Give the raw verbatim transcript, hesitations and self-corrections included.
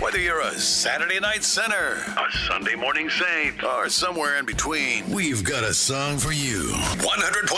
Whether you're a Saturday night sinner, a Sunday morning saint, or somewhere in between, we've got a song for you. one hundred